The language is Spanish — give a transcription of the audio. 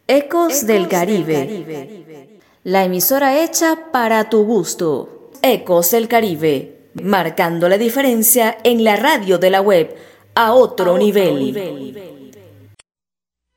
Ecos del Caribe, la emisora hecha para tu gusto. Ecos del Caribe, marcando la diferencia en la radio de la web a otro nivel.